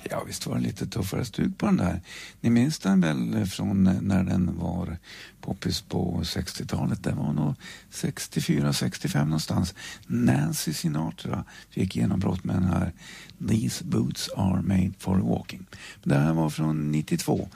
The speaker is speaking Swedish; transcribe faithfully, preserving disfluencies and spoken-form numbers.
Ja, visst var det lite tuffare stug på den där. Ni minns den väl från när den var poppis på sextiotalet? Det var nog sextiofyra sextiofem någonstans. Nancy Sinatra fick genombrott med den här These boots are made for walking. Det här var från nittiotvå.